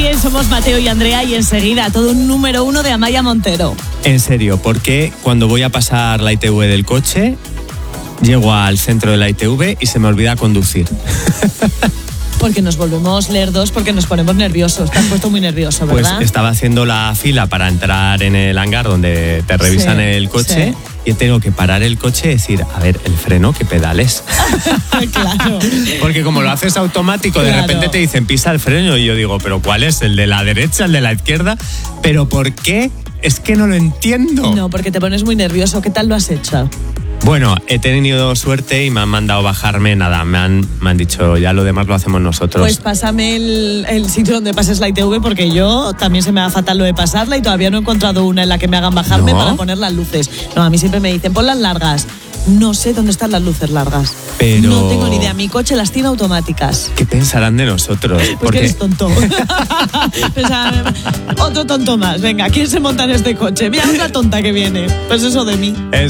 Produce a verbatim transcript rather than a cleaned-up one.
bien, somos Mateo y Andrea y enseguida todo un número uno de Amaia Montero. En serio, porque cuando voy a pasar la I T V del coche, llego al centro de la I T V y se me olvida conducir. Porque nos volvemos lerdos, porque nos ponemos nerviosos. Te has puesto muy nervioso, ¿verdad? Pues estaba haciendo la fila para entrar en el hangar donde te revisan Sí, el coche sí. y tengo que parar el coche y decir, a ver, el freno, ¿qué pedales? Claro. Porque como lo haces automático, de Claro. repente te dicen pisa el freno y yo digo, ¿pero cuál es? ¿El de la derecha, el de la izquierda? ¿Pero por qué? Es que no lo entiendo. No, porque te pones muy nervioso. ¿Qué tal lo has hecho? Bueno, he tenido suerte y me han mandado bajarme, nada, me han, me han dicho, ya lo demás lo hacemos nosotros. Pues pásame el, el sitio donde pases la I T V, porque yo también se me da fatal lo de pasarla y todavía no he encontrado una en la que me hagan bajarme ¿No? para poner las luces. No, a mí siempre me dicen, pon las largas. No sé dónde están las luces largas. Pero- No tengo ni idea. Mi coche las tiene automáticas. ¿Qué pensarán de nosotros? Pues que eres tonto. Pensaba, otro tonto más. Venga, ¿quién se monta en este coche? Mira, otra tonta que viene. Pues eso de mí. Es